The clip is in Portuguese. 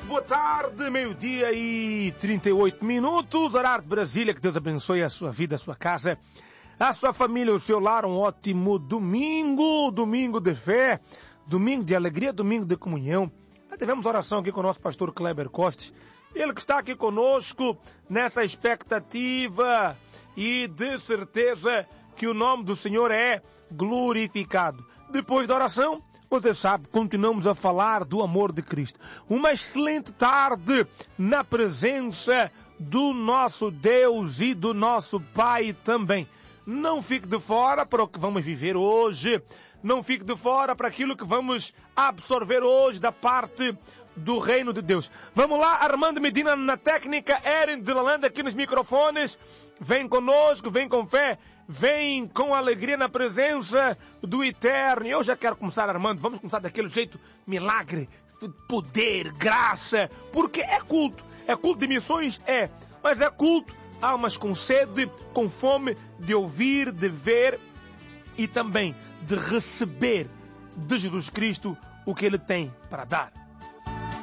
boa tarde, meio-dia e 38 minutos, horário de Brasília, que Deus abençoe a sua vida, a sua casa, a sua família, o seu lar, um ótimo domingo de fé, domingo de alegria, domingo de comunhão. Tivemos oração aqui com o nosso pastor Kleber Costa, ele que está aqui conosco nessa expectativa e de certeza que o nome do Senhor é glorificado. Depois da oração, você sabe, continuamos a falar do amor de Cristo. Uma excelente tarde na presença do nosso Deus e do nosso Pai também. Não fique de fora para o que vamos viver hoje. Não fique de fora para aquilo que vamos absorver hoje da parte do reino de Deus. Vamos lá, Armando Medina na técnica, Eren de Lalanda aqui nos microfones. Vem conosco, vem com fé, vem com alegria na presença do Eterno. Eu já quero começar, Armando, vamos começar daquele jeito, milagre, poder, graça, porque é culto de missões, mas é culto, almas com sede, com fome de ouvir, de ver e também de receber de Jesus Cristo o que Ele tem para dar.